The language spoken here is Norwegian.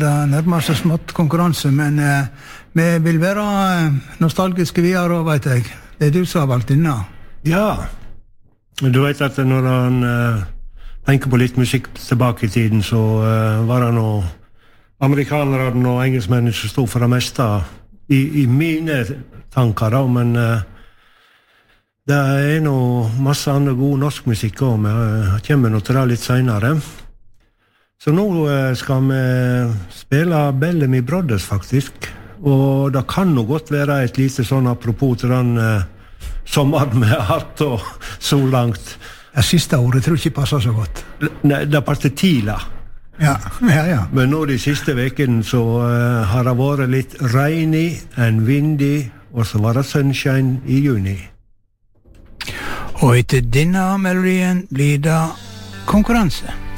Det nærmer seg smått konkurranse, men vi vil være nostalgiske videre, vet jeg. Det du som har valgt inne. Ja, du vet at når han tenker på litt musikk tilbake i tiden, så var det noe amerikanerne og engelskmennene som stod for det meste i mine tanker, da, men det noe masse andre god norsk musikk også, men jeg kommer nå til det litt senere. Så nå skal vi spille Bellamy Brothers, faktisk. Og det kan nå godt være et lite sånn apropos til den sommeren vi har hatt og så langt. Det siste ordet tror jeg ikke passer så godt. Nei, det passer tidlig. Ja. Men nå de siste vekene så har det vært litt regnig and windy, og så var det sunshine i juni. Og etter denne melodien blir det konkurranse.